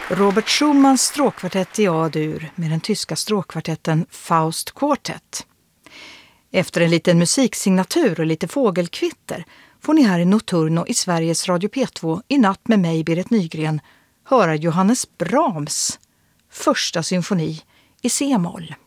Robert Schumanns stråkkvartett i A-dur med den tyska stråkkvartetten Faust Quartet. Efter en liten musiksignatur och lite fågelkvitter får ni här i Notturno i Sveriges Radio P2 i natt med mig, Berit Nygren, höra Johannes Brahms första symfoni i C-moll.